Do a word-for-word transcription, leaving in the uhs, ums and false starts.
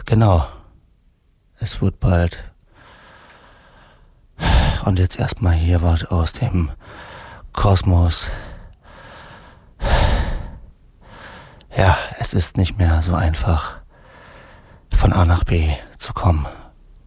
Genau. Es wird bald. Und jetzt erstmal hier was aus dem Kosmos. Ja, es ist nicht mehr so einfach, von A nach B zu kommen.